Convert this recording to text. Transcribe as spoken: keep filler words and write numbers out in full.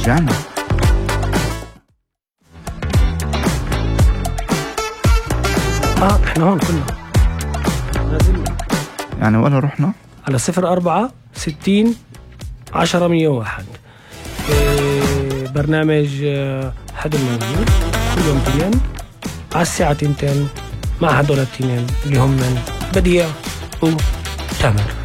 رجعنا. اه احنا هون كنا يعني ولا رحنا على صفر أربعة ستين عشرة مية واحد. إيه برنامج حد الموجود كل يوم تنين على الساعة تنتين مع هدول التنين اللي هم بديع وتامر.